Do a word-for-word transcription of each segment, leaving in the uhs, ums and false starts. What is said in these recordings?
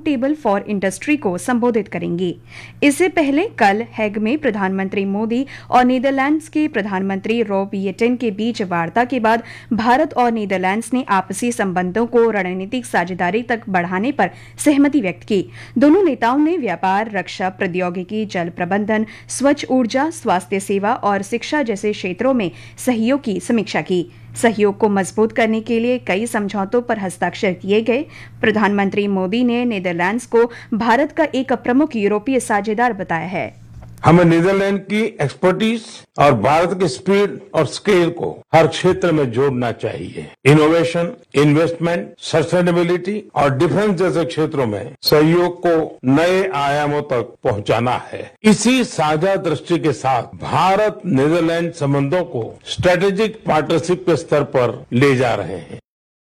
Table for industry को संबोधित करेंगी। इससे पहले कल हैग में प्रधानमंत्री मोदी और नीदरलैंड्स के प्रधानमंत्री रॉब येटेन के बीच वार्ता के बाद भारत और नीदरलैंड्स ने आपसी संबंधों को रणनीतिक साझेदारी तक बढ़ाने पर सहमति व्यक्त की। दोनों नेताओं ने व्यापार, रक्षा, प्रौद्योगिकी, जल प्रबंधन, स्वच्छ ऊर्जा, स्वास्थ्य सेवा और शिक्षा जैसे क्षेत्रों में सहयोग की समीक्षा की। सहयोग को मजबूत करने के लिए कई समझौतों पर हस्ताक्षर किए गए। प्रधानमंत्री मोदी ने नीदरलैंड्स को भारत का एक प्रमुख यूरोपीय साझेदार बताया है। हमें नीदरलैंड की एक्सपर्टीज और भारत की स्पीड और स्केल को हर क्षेत्र में जोड़ना चाहिए। इनोवेशन, इन्वेस्टमेंट, सस्टेनेबिलिटी और डिफेंस जैसे क्षेत्रों में सहयोग को नए आयामों तक पहुंचाना है। इसी साझा दृष्टि के साथ भारत नीदरलैंड संबंधों को स्ट्रेटेजिक पार्टनरशिप के स्तर पर ले जा रहे हैं।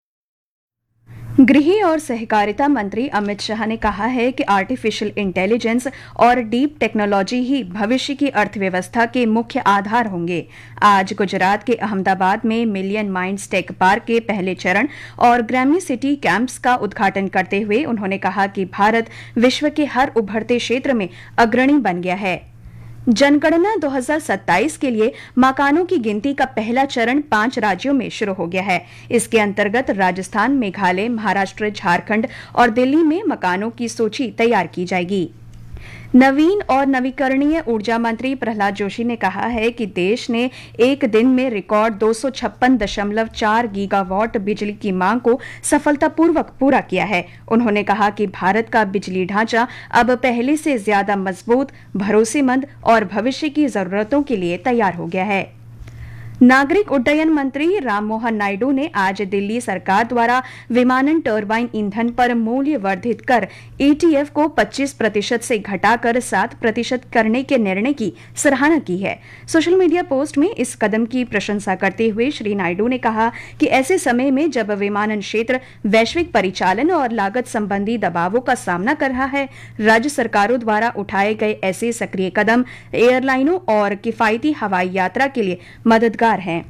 गृह और सहकारिता मंत्री अमित शाह ने कहा है कि आर्टिफिशियल इंटेलिजेंस और डीप टेक्नोलॉजी ही भविष्य की अर्थव्यवस्था के मुख्य आधार होंगे। आज गुजरात के अहमदाबाद में मिलियन माइंड्स टेक पार्क के पहले चरण और ग्रामी सिटी कैंप्स का उद्घाटन करते हुए उन्होंने कहा कि भारत विश्व के हर उभरते क्षेत्र में अग्रणी बन गया है। जनगणना दो हज़ार सत्ताईस के लिए मकानों की गिनती का पहला चरण पांच राज्यों में शुरू हो गया है। इसके अंतर्गत राजस्थान, मेघालय, महाराष्ट्र, झारखंड और दिल्ली में मकानों की सूची तैयार की जाएगी। नवीन और नवीकरणीय ऊर्जा मंत्री प्रहलाद जोशी ने कहा है कि देश ने एक दिन में रिकॉर्ड दो सौ छप्पन दशमलव चार गीगावाट बिजली की मांग को सफलतापूर्वक पूरा किया है। उन्होंने कहा कि भारत का बिजली ढांचा अब पहले से ज्यादा मजबूत, भरोसेमंद और भविष्य की जरूरतों के लिए तैयार हो गया है। नागरिक उड्डयन मंत्री राममोहन नायडू ने आज दिल्ली सरकार द्वारा विमानन टरबाइन ईंधन पर मूल्य वर्धित कर ईटीएफ को पच्चीस प्रतिशत से घटाकर सात प्रतिशत करने के निर्णय की सराहना की है। सोशल मीडिया पोस्ट में इस कदम की प्रशंसा करते हुए श्री नायडू ने कहा कि ऐसे समय में जब विमानन क्षेत्र वैश्विक परिचालन और लागत संबंधी दबावों का सामना कर रहा है, राज्य सरकारों द्वारा उठाए गए ऐसे सक्रिय कदम एयरलाइनों और किफायती हवाई यात्रा के लिए मददगार हैं।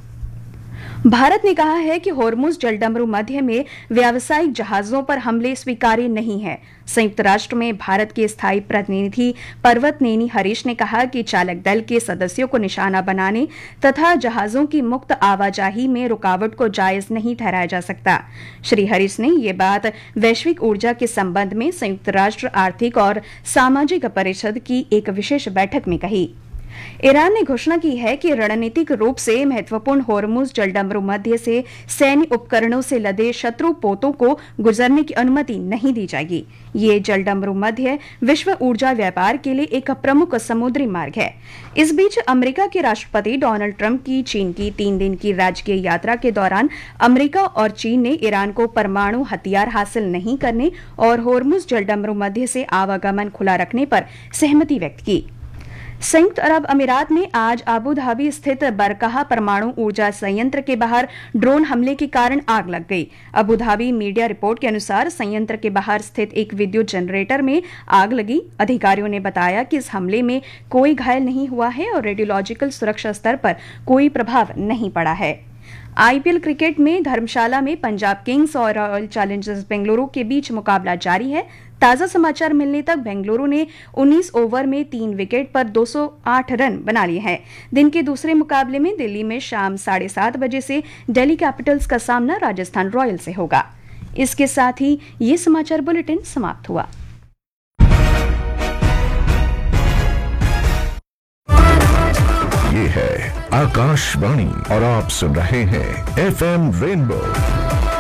भारत ने कहा है कि होर्मुज जलडमरू मध्य में व्यावसायिक जहाजों पर हमले स्वीकार्य नहीं है। संयुक्त राष्ट्र में भारत के स्थायी प्रतिनिधि पर्वतनेनी हरीश ने कहा कि चालक दल के सदस्यों को निशाना बनाने तथा जहाजों की मुक्त आवाजाही में रुकावट को जायज नहीं ठहराया जा सकता। श्री हरीश ने ये बात वैश्विक ऊर्जा के संबंध में संयुक्त राष्ट्र आर्थिक और सामाजिक परिषद की एक विशेष बैठक में कही। ईरान ने घोषणा की है कि रणनीतिक रूप से महत्वपूर्ण होर्मुज जलडमरू मध्य से सैन्य उपकरणों से लदे शत्रु पोतों को गुजरने की अनुमति नहीं दी जाएगी। ये जलडमरू मध्य विश्व ऊर्जा व्यापार के लिए एक प्रमुख समुद्री मार्ग है। इस बीच अमेरिका के राष्ट्रपति डोनाल्ड ट्रंप की चीन की तीन दिन की राजकीय यात्रा के दौरान अमेरिका और चीन ने ईरान को परमाणु हथियार हासिल नहीं करने और होर्मुज जलडमरू मध्य से आवागमन खुला रखने पर सहमति व्यक्त की। संयुक्त अरब अमीरात में आज आबू धाबी स्थित बरकाह परमाणु ऊर्जा संयंत्र के बाहर ड्रोन हमले के कारण आग लग गई। अबू धाबी मीडिया रिपोर्ट के अनुसार संयंत्र के बाहर स्थित एक विद्युत जनरेटर में आग लगी। अधिकारियों ने बताया कि इस हमले में कोई घायल नहीं हुआ है और रेडियोलॉजिकल सुरक्षा स्तर पर कोई प्रभाव नहीं पड़ा है। आईपीएल क्रिकेट में धर्मशाला में पंजाब किंग्स और रॉयल चैलेंजर्स बेंगलुरु के बीच मुकाबला जारी है। ताजा समाचार मिलने तक बेंगलुरु ने उन्नीस ओवर में तीन विकेट पर दो सौ आठ रन बना लिए हैं। दिन के दूसरे मुकाबले में दिल्ली में शाम साढ़े सात बजे से दिल्ली कैपिटल्स का सामना राजस्थान रॉयल से होगा। इसके साथ ही ये समाचार बुलेटिन समाप्त हुआ। ये है आकाशवाणी और आप सुन रहे हैं एफएम रेनबो